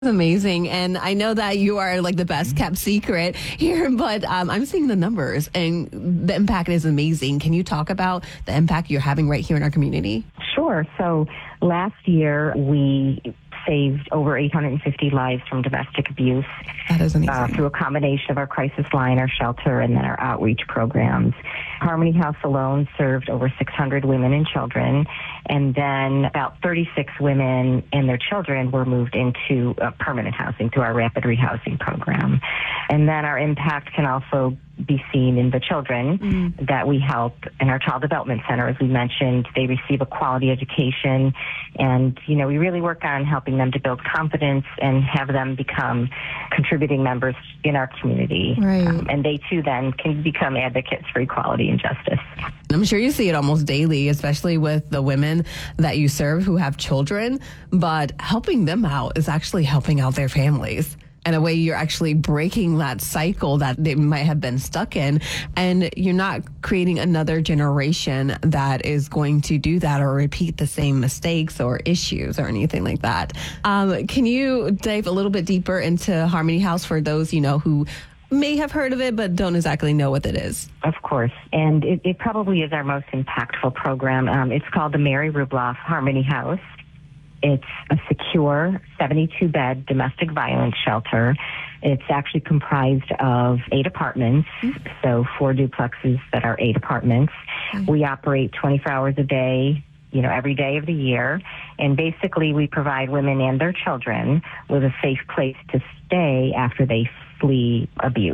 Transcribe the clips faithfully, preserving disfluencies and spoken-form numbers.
Amazing. And I know that you are like the best kept secret here, but um, I'm seeing the numbers and the impact is amazing. Can you talk about the impact you're having right here in our community? Sure. So last year we saved over eight hundred fifty lives from domestic abuse. That is amazing. Uh, through a combination of our crisis line, our shelter, and then our outreach programs. Harmony House alone served over six hundred women and children, and then about thirty-six women and their children were moved into uh, permanent housing through our rapid rehousing program. And then our impact can also be seen in the children mm. that we help in our Child Development Center. As we mentioned, they receive a quality education, and, you know, we really work on helping them to build confidence and have them become contributing members in our community. Right. Um, and they, too, then can become advocates for equality and justice. I'm sure you see it almost daily, especially with the women that you serve who have children, but helping them out is actually helping out their families. In a way, you're actually breaking that cycle that they might have been stuck in, and you're not creating another generation that is going to do that or repeat the same mistakes or issues or anything like that. Um, can you dive a little bit deeper into Harmony House for those, you know, who may have heard of it but don't exactly know what it is? Of course, and it, it probably is our most impactful program. Um, it's called the Mary Rubloff Harmony House. It's a secure seventy-two bed domestic violence shelter. It's actually comprised of eight apartments, mm-hmm. so four duplexes that are eight apartments. Mm-hmm. We operate twenty-four hours a day, you know, every day of the year. And basically we provide women and their children with a safe place to stay after they flee abuse.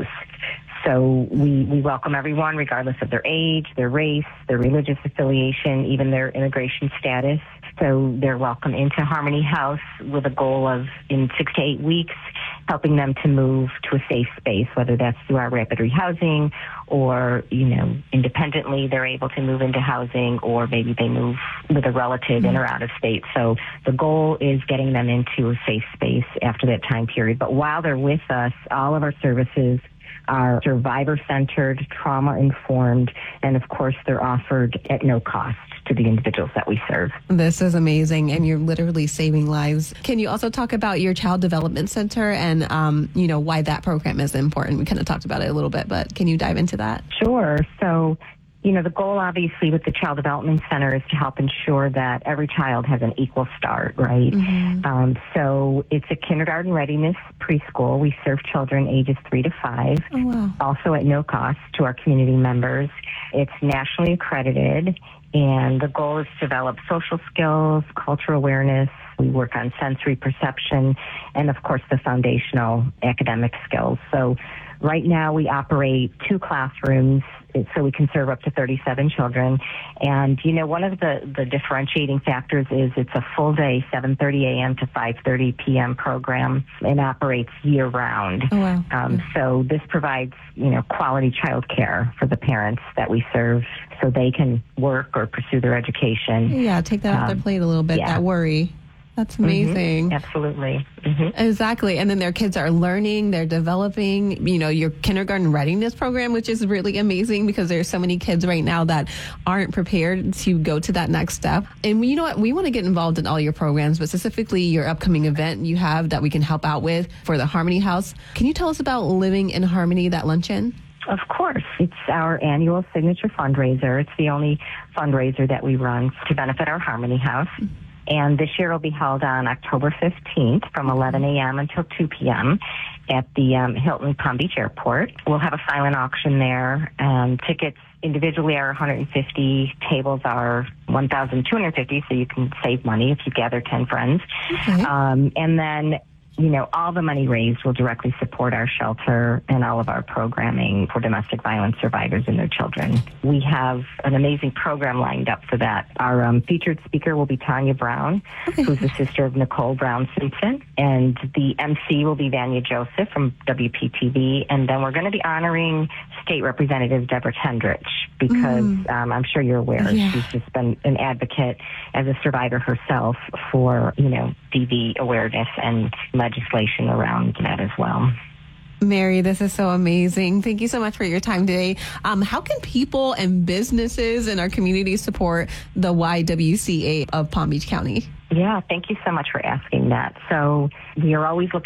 So we, we welcome everyone regardless of their age, their race, their religious affiliation, even their immigration status. So they're welcome into Harmony House with a goal of, in six to eight weeks, helping them to move to a safe space, whether that's through our rapid rehousing or, you know, independently they're able to move into housing, or maybe they move with a relative mm-hmm. in or out of state. So the goal is getting them into a safe space after that time period. But while they're with us, all of our services are survivor-centered, trauma-informed, and of course they're offered at no cost to the individuals that we serve. This is amazing, and you're literally saving lives. Can you also talk about your Child Development Center and, um, you know, why that program is important? We kind of talked about it a little bit, but can you dive into that? Sure. So, you know, the goal obviously with the Child Development Center is to help ensure that every child has an equal start, right? Mm-hmm. Um, so it's a kindergarten readiness preschool. We serve children ages three to five, oh, wow. also at no cost to our community members. It's nationally accredited, and the goal is to develop social skills, cultural awareness. We work on sensory perception, and of course the foundational academic skills. So right now we operate two classrooms so we can serve up to thirty-seven children. And, you know, one of the, the differentiating factors is it's a full day, seven thirty a.m. to five thirty p.m. program, and operates year round. Oh, wow. Um, so this provides, you know, quality child care for the parents that we serve so they can work or pursue their education. Yeah, take that um, off their plate a little bit, yeah. that worry. That's amazing. Mm-hmm. Absolutely. Mm-hmm. Exactly. And then their kids are learning, they're developing, you know, your kindergarten readiness program, which is really amazing because there's so many kids right now that aren't prepared to go to that next step. And you know what? We want to get involved in all your programs, but specifically your upcoming event you have that we can help out with for the Harmony House. Can you tell us about Living in Harmony, that luncheon? Of course. It's our annual signature fundraiser. It's the only fundraiser that we run to benefit our Harmony House. And this year will be held on October fifteenth from eleven a.m. until two p.m. at the um, Hilton Palm Beach Airport. We'll have a silent auction there. Um, tickets individually are one hundred fifty. Tables are one thousand two hundred fifty, so you can save money if you gather ten friends. Okay. Um, and then, you know, all the money raised will directly support our shelter and all of our programming for domestic violence survivors and their children. We have an amazing program lined up for that. Our um, featured speaker will be Tanya Brown, okay. who's the sister of Nicole Brown Simpson, and the M C will be Vanya Joseph from W P T V, and then we're going to be honoring State Representative Deborah Tendrich because mm. um, I'm sure you're aware yeah. she's just been an advocate as a survivor herself for, you know, D V awareness and legislation around that as well. Mary, this is so amazing. Thank you so much for your time today. Um, how can people and businesses in our community support the Y W C A of Palm Beach County? Yeah, thank you so much for asking that. So we are always looking